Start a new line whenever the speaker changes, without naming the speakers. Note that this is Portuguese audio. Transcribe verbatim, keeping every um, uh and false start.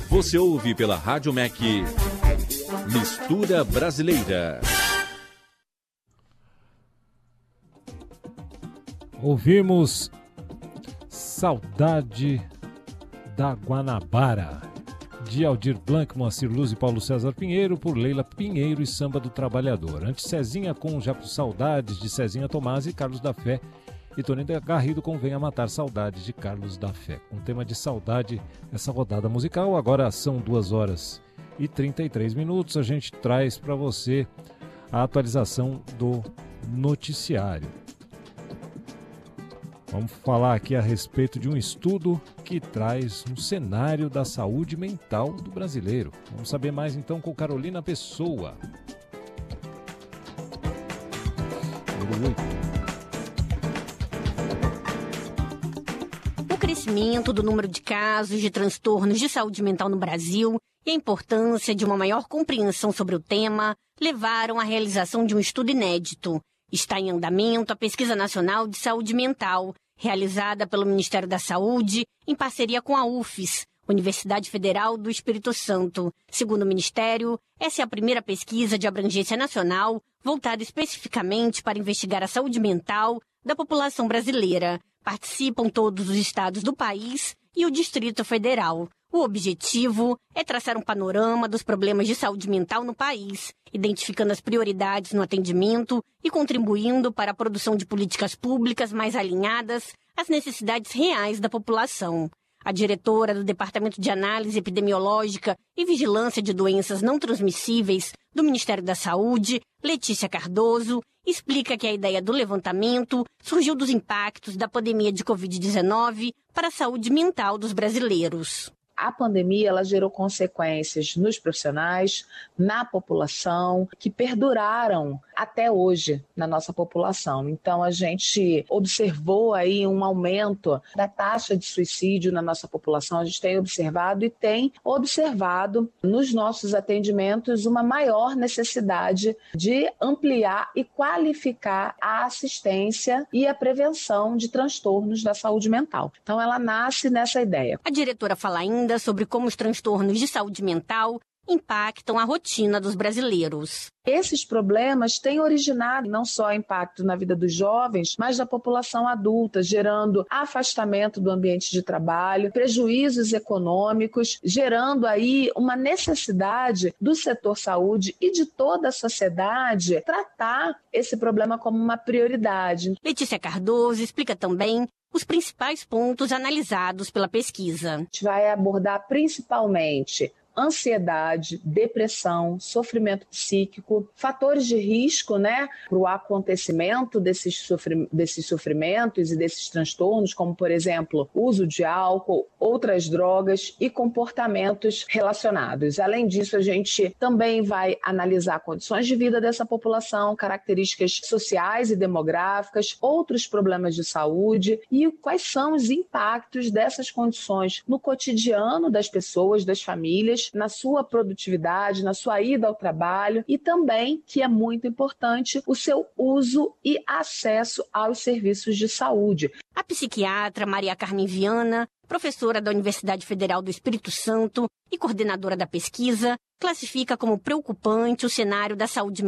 Você ouve pela Rádio M E C Mistura Brasileira.
Ouvimos Saudade da Guanabara, de Aldir Blanc, Moacir Luz e Paulo César Pinheiro, por Leila Pinheiro e Samba do Trabalhador. Antes, Cezinha com Já por Saudades, de Cezinha Tomás e Carlos da Fé. E Toninho Garrido com Venha Matar Saudades, de Carlos da Fé. Com tema de saudade, essa rodada musical. Agora são duas horas e trinta e três minutos. A gente traz para você a atualização do noticiário. Vamos falar aqui a respeito de um estudo que traz um cenário da saúde mental do brasileiro. Vamos saber mais então com Carolina Pessoa. Número oito.
O crescimento do número de casos de transtornos de saúde mental no Brasil e a importância de uma maior compreensão sobre o tema levaram à realização de um estudo inédito. Está em andamento a Pesquisa Nacional de Saúde Mental, realizada pelo Ministério da Saúde em parceria com a U F S, Universidade Federal do Espírito Santo. Segundo o Ministério, essa é a primeira pesquisa de abrangência nacional voltada especificamente para investigar a saúde mental da população brasileira. Participam todos os estados do país e o Distrito Federal. O objetivo é traçar um panorama dos problemas de saúde mental no país, identificando as prioridades no atendimento e contribuindo para a produção de políticas públicas mais alinhadas às necessidades reais da população. A diretora do Departamento de Análise Epidemiológica e Vigilância de Doenças Não Transmissíveis do Ministério da Saúde, Letícia Cardoso, explica que a ideia do levantamento surgiu dos impactos da pandemia de covid dezenove para a saúde mental dos brasileiros.
A pandemia ela gerou consequências nos profissionais, na população, que perduraram até hoje na nossa população. Então, a gente observou aí um aumento da taxa de suicídio na nossa população. A gente tem observado e tem observado nos nossos atendimentos uma maior necessidade de ampliar e qualificar a assistência e a prevenção de transtornos da saúde mental. Então, ela nasce nessa ideia.
A diretora fala ainda sobre como os transtornos de saúde mental impactam a rotina dos brasileiros.
Esses problemas têm originado não só impacto na vida dos jovens, mas da população adulta, gerando afastamento do ambiente de trabalho, prejuízos econômicos, gerando aí uma necessidade do setor saúde e de toda a sociedade tratar esse problema como uma prioridade.
Letícia Cardoso explica também os principais pontos analisados pela pesquisa.
A gente vai abordar principalmente ansiedade, depressão, sofrimento psíquico, fatores de risco, né, para o acontecimento desses, sofri- desses sofrimentos e desses transtornos, como, por exemplo, uso de álcool, outras drogas e comportamentos relacionados. Além disso, a gente também vai analisar condições de vida dessa população, características sociais e demográficas, outros problemas de saúde e quais são os impactos dessas condições no cotidiano das pessoas, das famílias, na sua produtividade, na sua ida ao trabalho e também, que é muito importante, o seu uso e acesso aos serviços de saúde.
A psiquiatra Maria Carmen Viana, professora da Universidade Federal do Espírito Santo e coordenadora da pesquisa, classifica como preocupante o cenário da saúde